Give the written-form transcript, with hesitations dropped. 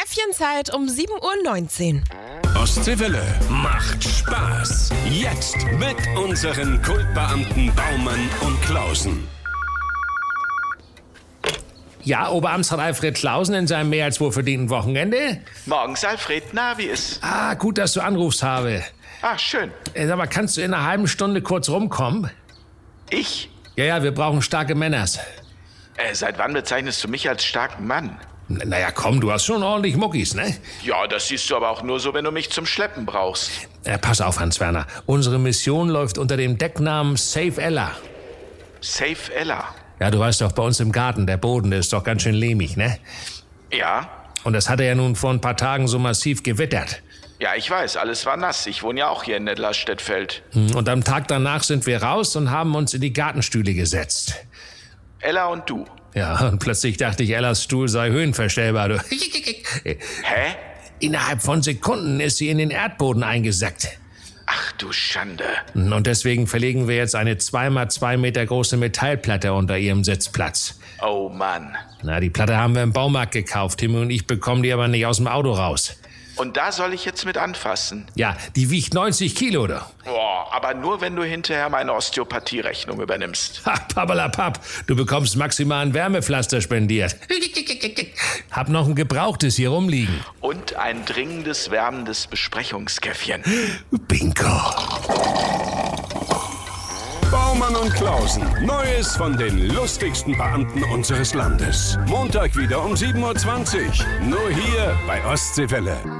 Käffchenzeit um 7:19 Uhr. Ostseewelle macht Spaß. Jetzt mit unseren Kultbeamten Baumann und Klausen. Ja, Oberamtsrat Alfred Klausen in seinem mehr als wohlverdienten Wochenende. Morgens, Alfred. Na, wie ist? Gut, dass du anrufst, habe. Schön. Sag mal, kannst du in einer halben Stunde kurz rumkommen? Ich? Ja, wir brauchen starke Männers. Seit wann bezeichnest du mich als starken Mann? Naja, komm, du hast schon ordentlich Muckis, ne? Ja, das siehst du aber auch nur so, wenn du mich zum Schleppen brauchst. Pass auf, Hans-Werner. Unsere Mission läuft unter dem Decknamen Save Ella. Save Ella? Ja, du weißt doch, bei uns im Garten, der Boden, der ist doch ganz schön lehmig, ne? Ja. Und das hat er ja nun vor ein paar Tagen so massiv gewittert. Ja, ich weiß, alles war nass. Ich wohne ja auch hier in Nedlerstedtfeld. Und am Tag danach sind wir raus und haben uns in die Gartenstühle gesetzt. Ella und du? Ja, und plötzlich dachte ich, Ellas Stuhl sei höhenverstellbar. Du. Hä? Innerhalb von Sekunden ist sie in den Erdboden eingesackt. Ach du Schande. Und deswegen verlegen wir jetzt eine 2x2 Meter große Metallplatte unter ihrem Sitzplatz. Oh Mann. Na, die Platte haben wir im Baumarkt gekauft. Timmy und ich bekommen die aber nicht aus dem Auto raus. Und da soll ich jetzt mit anfassen? Ja, die wiegt 90 Kilo, du. Boah, aber nur, wenn du hinterher meine Osteopathie-Rechnung übernimmst. Pappalapapp, du bekommst maximal ein Wärmepflaster spendiert. Hab noch ein gebrauchtes hier rumliegen. Und ein dringendes, wärmendes Besprechungskäffchen. Bingo. Baumann und Klausen. Neues von den lustigsten Beamten unseres Landes. Montag wieder um 7:20 Uhr. Nur hier bei Ostseewelle.